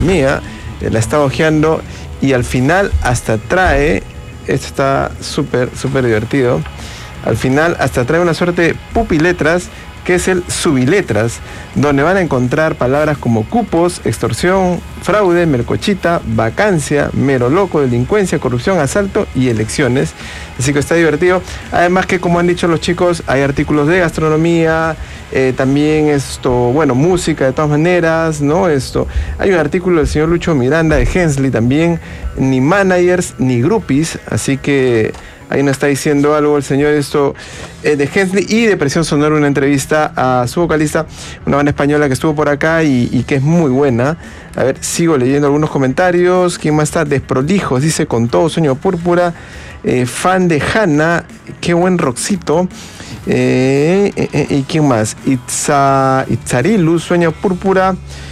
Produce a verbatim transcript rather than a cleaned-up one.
mía, eh, la estaba hojeando y al final hasta trae, esto está súper, súper divertido, al final hasta trae una suerte de pupiletras, que es el subiletras, donde van a encontrar palabras como cupos, extorsión, fraude, melcochita, vacancia, mero loco, delincuencia, corrupción, asalto y elecciones. Así que está divertido. Además que, como han dicho los chicos, hay artículos de gastronomía, eh, también esto, bueno, música de todas maneras, ¿no? Esto, hay un artículo del señor Lucho Miranda de Hensley también, ni managers ni groupies, así que ahí nos está diciendo algo el señor esto eh, de Hensley. Y de Presión Sonora, una entrevista a su vocalista, una banda española que estuvo por acá y, y que es muy buena. A ver, sigo leyendo algunos comentarios. ¿Quién más está? Desprolijos, dice, con todo sueño púrpura. Eh, fan de Hanna, qué buen rockcito. Eh, eh, eh, ¿Y quién más? Itza, Itzarilu, sueño púrpura.